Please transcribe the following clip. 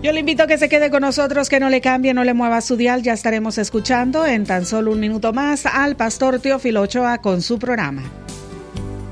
Yo le invito a que se quede con nosotros, que no le cambie, no le mueva su dial. Ya estaremos escuchando en tan solo un minuto más al pastor Teófilo Ochoa con su programa.